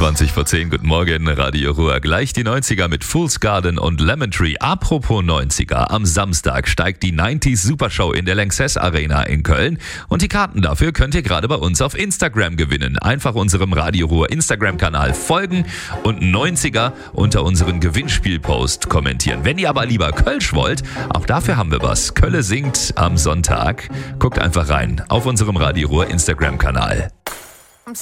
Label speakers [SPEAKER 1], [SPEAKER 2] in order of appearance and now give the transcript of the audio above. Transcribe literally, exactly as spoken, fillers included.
[SPEAKER 1] zwanzig vor zehn, guten Morgen, Radio Ruhr. Gleich die neunziger mit Fool's Garden und Lemon Tree. Apropos neunziger, am Samstag steigt die neunziger Supershow in der Lanxess Arena in Köln. Und die Karten dafür könnt ihr gerade bei uns auf Instagram gewinnen. Einfach unserem Radio Ruhr Instagram-Kanal folgen und neunziger unter unseren Gewinnspielpost kommentieren. Wenn ihr aber lieber Kölsch wollt, auch dafür haben wir was. Kölle singt am Sonntag. Guckt einfach rein auf unserem Radio Ruhr Instagram-Kanal.